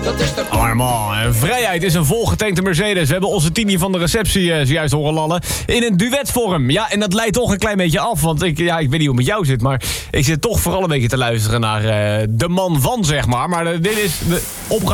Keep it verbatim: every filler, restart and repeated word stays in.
dat is toch... Armand, en vrijheid is een volgetankte Mercedes. We hebben onze Tini van de receptie uh, zojuist horen lallen. In een duetvorm. Ja, en dat leidt toch een klein beetje af. Want ik, ja, ik weet niet hoe het met jou zit, maar ik zit toch vooral een beetje te luisteren naar uh, de man van, zeg maar. Maar uh, dit is de opgave.